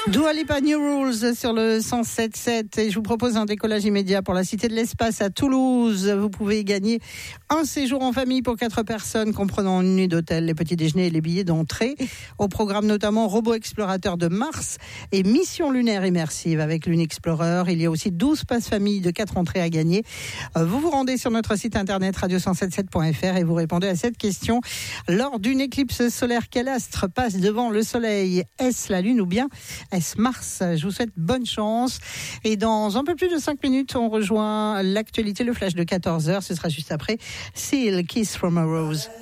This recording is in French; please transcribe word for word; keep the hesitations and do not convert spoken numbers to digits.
Dua Lipa New Rules sur le cent sept sept et je vous propose un décollage immédiat pour la Cité de l'Espace à Toulouse. Vous pouvez gagner un séjour en famille pour quatre personnes comprenant une nuit d'hôtel, les petits déjeuners et les billets d'entrée. Au programme notamment Robot Explorateur de Mars et Mission lunaire immersive avec l'Unexplorer. Il y a aussi douze passes famille de quatre entrées à gagner. Vous vous rendez sur notre site internet radio cent soixante-dix-sept point f r et vous répondez à cette question. Lors d'une éclipse solaire, quel astre passe devant le soleil? Est-ce la Lune ou bien est-ce Mars? Je vous souhaite bonne chance. Et dans un peu plus de cinq minutes, on rejoint l'actualité, le flash de quatorze heures. Ce sera juste après Seal, Kiss from a Rose.